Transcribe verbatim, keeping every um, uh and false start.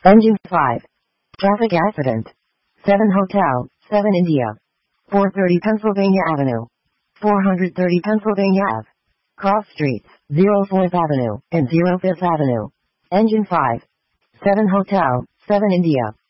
Engine five. Traffic accident. seven Hotel, seven India. four thirty Pennsylvania Avenue. four thirty Pennsylvania Ave. Cross Streets, zero fourth Avenue, and zero fifth Avenue. Engine five. seven Hotel, seven India.